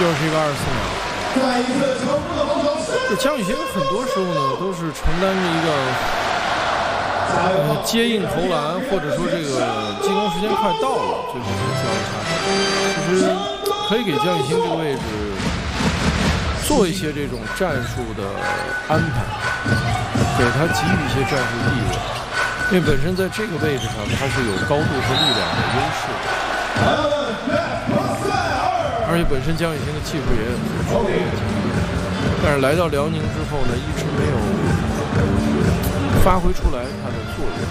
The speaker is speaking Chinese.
是一个24秒。这江雨欣很多时候呢，都是承担着一个接应投篮，或者说这个进攻时间快到了，最后这个交易差。其实可以给江雨欣这个位置做一些这种战术的安排，给他给予一些战术地位，因为本身在这个位置上他是有高度和力量的优势的，而且本身江雨欣的技术也很但是来到辽宁之后呢，一直没有发挥出来它的作用。